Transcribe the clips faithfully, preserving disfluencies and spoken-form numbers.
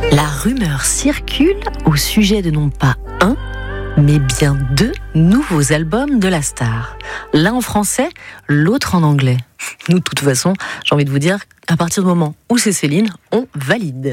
La rumeur circule au sujet de non pas un, mais bien deux nouveaux albums de la star. L'un en français, l'autre en anglais. Nous, de toute façon, j'ai envie de vous dire, à partir du moment où c'est Céline, on valide.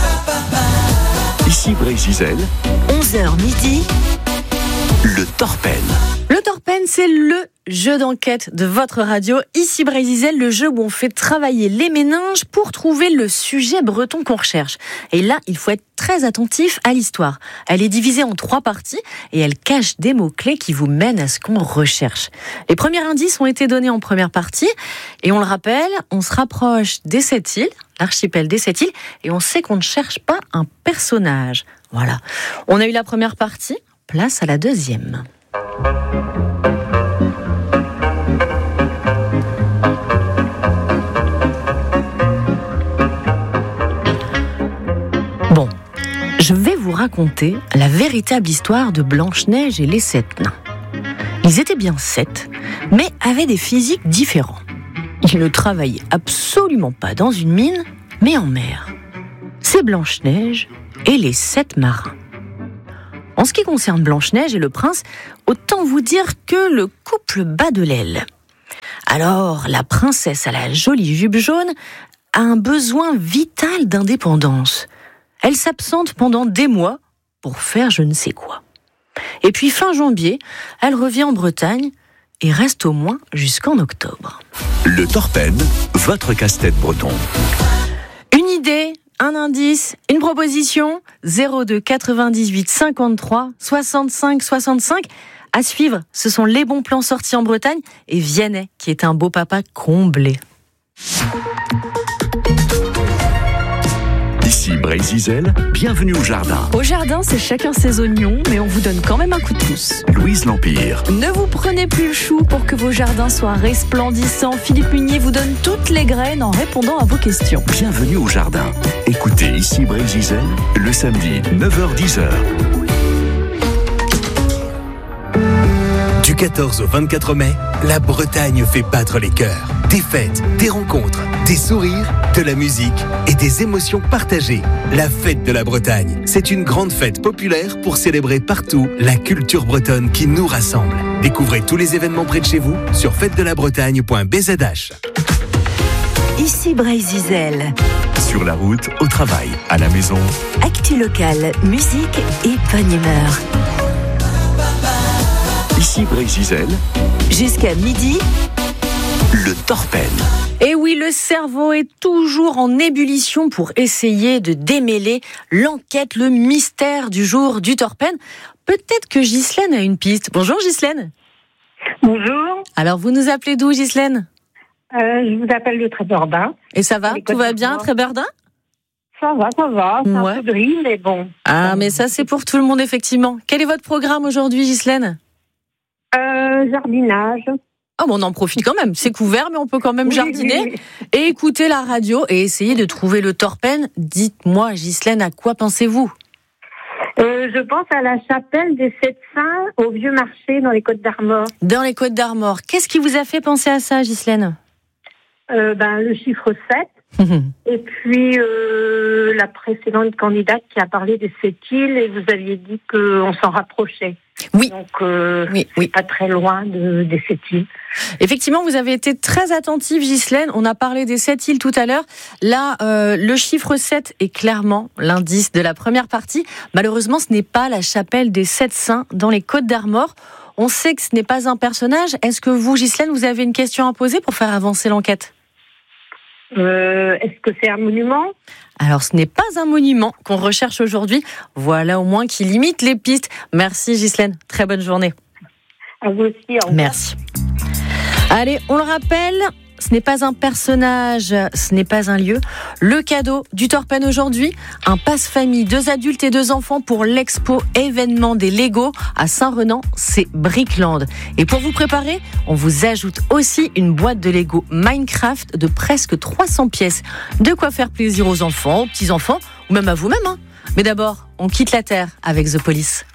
Ici Brésil, onze heures midi, le Torpen. Le Torpen, c'est le jeu d'enquête de votre radio. Ici Brésil, le jeu où on fait travailler les méninges pour trouver le sujet breton qu'on recherche. Et là, il faut être très attentif à l'histoire. Elle est divisée en trois parties et elle cache des mots-clés qui vous mènent à ce qu'on recherche. Les premiers indices ont été donnés en première partie et on le rappelle, on se rapproche des sept îles, l'archipel des sept îles, et on sait qu'on ne cherche pas un personnage. Voilà. On a eu la première partie, place à la deuxième. Bon, je vais vous raconter la véritable histoire de Blanche-Neige et les sept nains. Ils étaient bien sept, mais avaient des physiques différents. Ils ne travaillaient absolument pas dans une mine, mais en mer. C'est Blanche-Neige et les sept marins. En ce qui concerne Blanche-Neige et le prince, autant vous dire que le couple bat de l'aile. Alors, la princesse à la jolie jupe jaune a un besoin vital d'indépendance. Elle s'absente pendant des mois pour faire je ne sais quoi. Et puis fin janvier, elle revient en Bretagne et reste au moins jusqu'en octobre. Le Torpen, votre casse-tête breton. Une idée, un indice, une proposition, zéro deux quatre-vingt-dix-huit cinquante-trois soixante-cinq soixante-cinq. À suivre, ce sont les bons plans sortis en Bretagne et Vianney qui est un beau papa comblé. Ici Brésil, bienvenue au jardin. Au jardin, c'est chacun ses oignons, mais on vous donne quand même un coup de pouce. Louise L'Empire. Ne vous prenez plus le chou pour que vos jardins soient resplendissants. Philippe Munier vous donne toutes les graines en répondant à vos questions. Bienvenue au jardin. Écoutez Ici Brésil, le samedi, neuf heures dix. Du quatorze au vingt-quatre mai, la Bretagne fait battre les cœurs. Des fêtes, des rencontres, des sourires, de la musique et des émotions partagées. La fête de la Bretagne, c'est une grande fête populaire pour célébrer partout la culture bretonne qui nous rassemble. Découvrez tous les événements près de chez vous sur fête de la bretagne point b z h. Ici Brésil. Sur la route, au travail, à la maison. Actu locale, musique et bonne humeur. Ici Brésil, jusqu'à midi, le Torpen. Et oui, le cerveau est toujours en ébullition pour essayer de démêler l'enquête, le mystère du jour du Torpen. Peut-être que Ghislaine a une piste. Bonjour Ghislaine. Bonjour. Alors vous nous appelez d'où Ghislaine ? euh, Je vous appelle de Trébordin. Et ça va ? Tout va bien à Trébordin ? Ça va, ça va. C'est ouais. un peu gris, mais bon. Ah, mais ça c'est pour tout le monde effectivement. Quel est votre programme aujourd'hui Ghislaine ? Euh, jardinage. Ah bon, on en profite quand même. C'est couvert, mais on peut quand même oui, jardiner oui, oui. et écouter la radio et essayer de trouver le Torpen. Dites-moi, Ghislaine, à quoi pensez-vous ? euh, Je pense à la chapelle des Sept Saints au Vieux Marché dans les Côtes d'Armor. Dans les Côtes d'Armor. Qu'est-ce qui vous a fait penser à ça, Ghislaine ? euh, ben, Le chiffre sept. Et puis euh, la précédente candidate qui a parlé des sept îles et vous aviez dit qu'on s'en rapprochait. Oui. Donc, euh, oui, oui. pas très loin de, des sept îles. Effectivement, vous avez été très attentive, Ghislaine. On a parlé des sept îles tout à l'heure. Là, euh, le chiffre sept est clairement l'indice de la première partie. Malheureusement, ce n'est pas la chapelle des Sept Saints dans les Côtes d'Armor. On sait que ce n'est pas un personnage. Est-ce que vous, Ghislaine, vous avez une question à poser pour faire avancer l'enquête ? Euh, est-ce que c'est un monument ? Alors, ce n'est pas un monument qu'on recherche aujourd'hui. Voilà au moins qui limite les pistes. Merci Ghislaine. Très bonne journée. À vous aussi. Au revoir. Merci. Allez, on le rappelle, ce n'est pas un personnage, ce n'est pas un lieu. Le cadeau du Torpen aujourd'hui, un passe-famille, deux adultes et deux enfants pour l'expo événement des Lego à Saint-Renan, c'est Brickland. Et pour vous préparer, on vous ajoute aussi une boîte de Lego Minecraft de presque trois cents pièces. De quoi faire plaisir aux enfants, aux petits-enfants ou même à vous-même. Hein. Mais d'abord, on quitte la Terre avec The Police.